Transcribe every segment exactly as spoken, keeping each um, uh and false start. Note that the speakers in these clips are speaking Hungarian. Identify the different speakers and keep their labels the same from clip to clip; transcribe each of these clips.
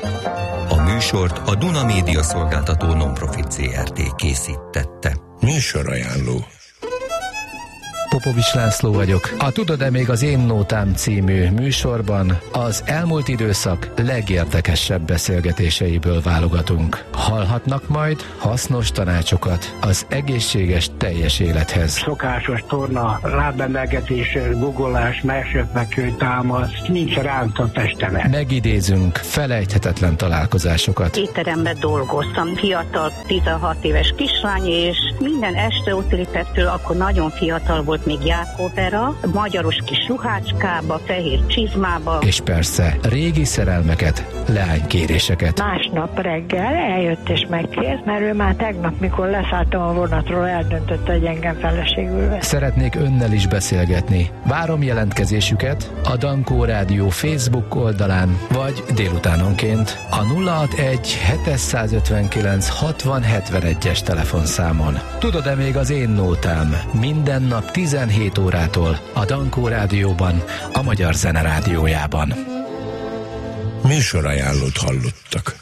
Speaker 1: A műsort a Duna Média Szolgáltató Nonprofit zé er té készítette.
Speaker 2: Műsorajánló.
Speaker 3: Popovics László vagyok. A Tudod-e még az Én Nótám című műsorban az elmúlt időszak legérdekesebb beszélgetéseiből válogatunk. Hallhatnak majd hasznos tanácsokat az egészséges teljes élethez.
Speaker 4: Szokásos torna, lábemelgetés, guggolás, mersöpfekvő támasz, nincs ránk a testemet.
Speaker 3: Megidézünk felejthetetlen találkozásokat.
Speaker 5: Étteremben dolgoztam, fiatal, tizenhat éves kislány, és minden este ott lépett, akkor nagyon fiatal volt, még Jákóbera, magyaros kis ruhácskába, fehér csizmába.
Speaker 3: És persze régi szerelmeket, leánykéréseket.
Speaker 6: Másnap reggel eljött és megkért, mert ő már tegnap, mikor leszálltam a vonatról, eldöntötte, hogy engem feleségül vesz.
Speaker 3: Szeretnék önnel is beszélgetni. Várom jelentkezésüket a Dankó Rádió Facebook oldalán, vagy délutánonként a nulla hatvanegy hétszázötvenkilenc hatvan hetvenegyes telefonszámon. Tudod-e még az Én Nótám? Minden nap tizenhét órától a Dankó Rádióban, a Magyar Zene Rádiójában.
Speaker 2: Műsorajánlót hallottak.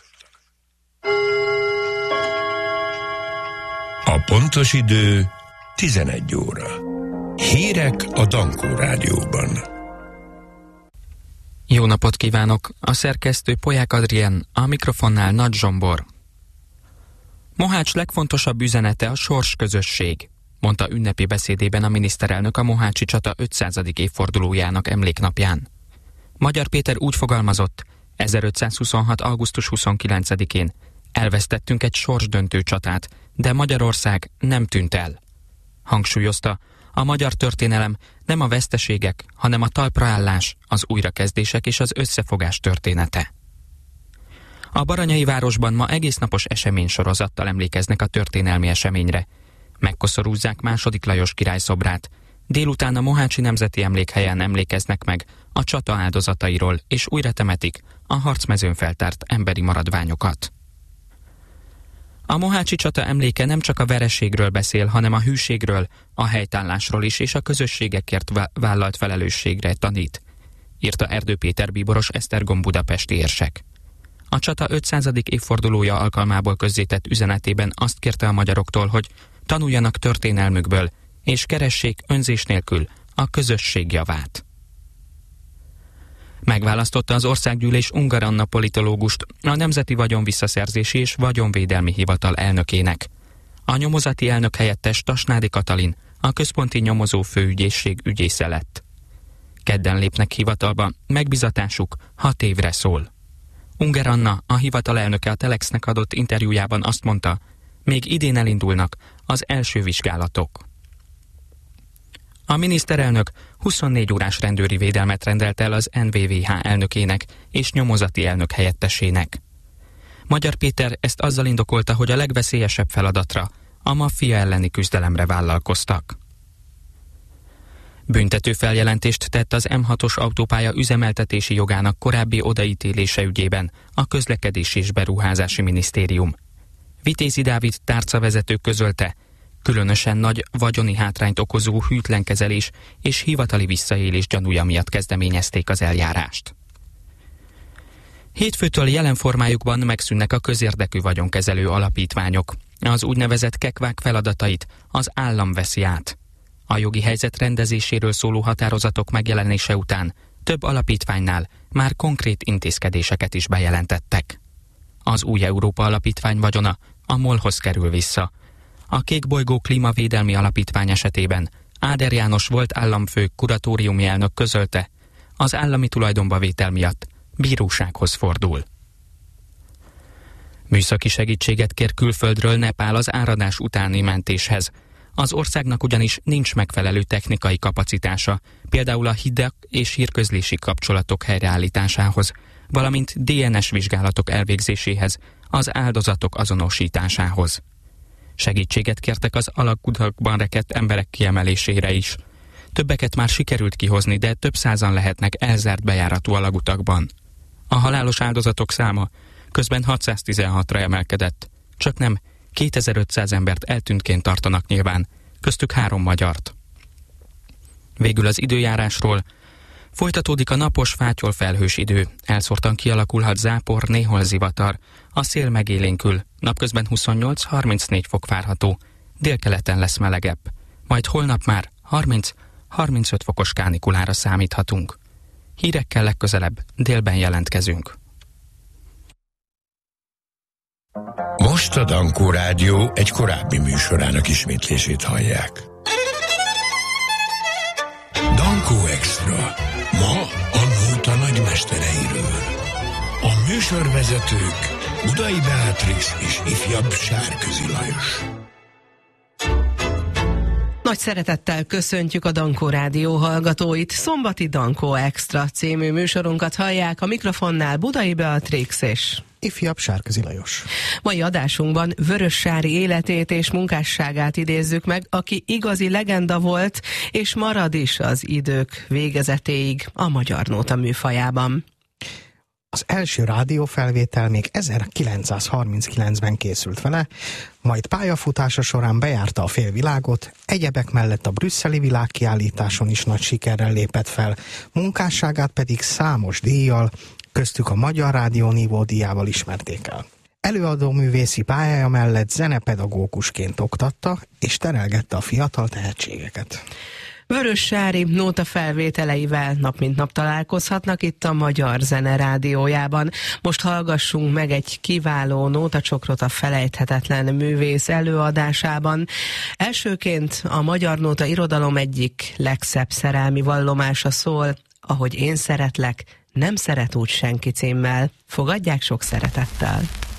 Speaker 2: A pontos idő tizenegy óra. Hírek a Dankó Rádióban.
Speaker 7: Jó napot kívánok! A szerkesztő Polyák Adrien, a mikrofonnál Nagy Zsombor. Mohács legfontosabb üzenete a sorsközösség, mondta ünnepi beszédében a miniszterelnök a mohácsi csata ötszázadik évfordulójának emléknapján. Magyar Péter úgy fogalmazott, ezerötszázhuszonhat. augusztus huszonkilencedikén elvesztettünk egy sorsdöntő csatát, de Magyarország nem tűnt el. Hangsúlyozta, a magyar történelem nem a veszteségek, hanem a talpraállás, az újrakezdések és az összefogás története. A Baranyai városban ma egésznapos eseménysorozattal emlékeznek a történelmi eseményre. Megkoszorúzzák második Lajos király szobrát, délután a Mohácsi Nemzeti Emlékhelyen emlékeznek meg a csata áldozatairól, és újra temetik a harcmezőn feltárt emberi maradványokat. A mohácsi csata emléke nem csak a vereségről beszél, hanem a hűségről, a helytállásról is, és a közösségekért vállalt felelősségre tanít, írta Erdő Péter bíboros Esztergom budapesti érsek. A csata ötszázadik évfordulója alkalmából közzétett üzenetében azt kérte a magyaroktól, hogy tanuljanak történelmükből, és keressék önzés nélkül a közösség javát. Megválasztotta az Országgyűlés Ungár Anna politológust a Nemzeti Vagyonvisszaszerzési és Vagyonvédelmi Hivatal elnökének. A nyomozati elnök helyettes Tasnádi Katalin a Központi Nyomozó Főügyészség ügyésze lett. Kedden lépnek hivatalba, megbizatásuk hat évre szól. Ungár Anna, a hivatal elnöke a Telexnek adott interjújában azt mondta, még idén elindulnak az első vizsgálatok. A miniszterelnök huszonnégy órás rendőri védelmet rendelt el az en vé vé há elnökének és nyomozati elnök helyettesének. Magyar Péter ezt azzal indokolta, hogy a legveszélyesebb feladatra, a maffia elleni küzdelemre vállalkoztak. Büntető feljelentést tett az em hatos autópálya üzemeltetési jogának korábbi odaítélése ügyében a Közlekedési és Beruházási Minisztérium. Vitézi Dávid tárcavezető közölte, különösen nagy vagyoni hátrányt okozó hűtlenkezelés és hivatali visszaélés gyanúja miatt kezdeményezték az eljárást. Hétfőtől jelen formájukban megszűnnek a közérdekű vagyonkezelő alapítványok. Az úgynevezett kekvák feladatait az állam veszi át. A jogi helyzet rendezéséről szóló határozatok megjelenése után több alapítványnál már konkrét intézkedéseket is bejelentettek. Az Új Európa Alapítvány vagyona a MOL-hoz kerül vissza. A Kékbolygó Klímavédelmi Alapítvány esetében Áder János volt államfő kuratóriumi elnök közölte, az állami tulajdonba vétel miatt bírósághoz fordul. Műszaki segítséget kér külföldről Nepál az áradás utáni mentéshez. Az országnak ugyanis nincs megfelelő technikai kapacitása, például a hidak és hírközlési kapcsolatok helyreállításához, valamint dé en es vizsgálatok elvégzéséhez, az áldozatok azonosításához. Segítséget kértek az alagkutakban rekedt emberek kiemelésére is. Többeket már sikerült kihozni, de több százan lehetnek elzárt bejáratú alagutakban. A halálos áldozatok száma közben hatszáztizenhatra emelkedett, csak nem kétezer-ötszáz embert eltűntként tartanak nyilván, köztük három magyart. Végül az időjárásról. Folytatódik a napos, fátyol felhős idő. Elszórtan kialakulhat zápor, néhol zivatar. A szél megélénkül. Napközben huszonnyolc-harmincnégy fok várható. Délkeleten lesz melegebb. Majd holnap már harminc-harmincöt fokos kánikulára számíthatunk. Hírekkel legközelebb délben jelentkezünk.
Speaker 2: Most a Dankó Rádió egy korábbi műsorának ismétlését hallják. Dankó Extra. Ma a nóta nagymestereiről. A műsorvezetők Budai Beatrix és ifjabb Sárközi Lajos.
Speaker 8: Nagy szeretettel köszöntjük a Dankó Rádió hallgatóit. Szombati Dankó Extra című műsorunkat hallják, a mikrofonnál Budai Beatrix és
Speaker 9: ifjabb Sárközi Lajos.
Speaker 8: Mai adásunkban Vörössári életét és munkásságát idézzük meg, aki igazi legenda volt, és marad is az idők végezetéig a magyar nóta műfajában.
Speaker 9: Az első rádiófelvétel még ezerkilencszázharminckilencben készült vele, majd pályafutása során bejárta a félvilágot, egyebek mellett a brüsszeli világkiállításon is nagy sikerrel lépett fel, munkásságát pedig számos díjjal, köztük a Magyar Rádió Nívó díjával ismerték el. Előadó művészi pályája mellett zenepedagógusként oktatta és terelgette a fiatal tehetségeket.
Speaker 8: Vörössári nóta felvételeivel nap mint nap találkozhatnak itt a Magyar Zene Rádiójában. Most hallgassunk meg egy kiváló nótacsokrot a felejthetetlen művész előadásában. Elsőként a magyar nóta irodalom egyik legszebb szerelmi vallomása szól, Ahogy én szeretlek, nem szeret úgy senki címmel. Fogadják sok szeretettel!